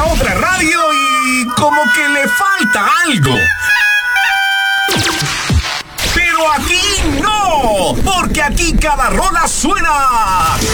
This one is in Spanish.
a otra radio y como que le falta algo. Pero aquí no, porque aquí cada rola suena